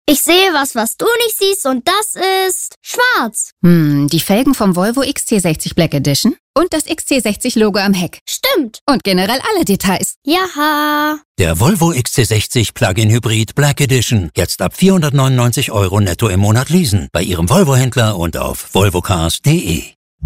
Ich sehe was du nicht siehst und das ist schwarz. Die Felgen vom Volvo XC60 Black Edition und das XC60-Logo am Heck. Stimmt. Und generell alle Details. Jaha. Der Volvo XC60 Plug-in Hybrid Black Edition. Jetzt ab 499 € netto im Monat leasen. Bei Ihrem Volvo-Händler und auf volvocars.de.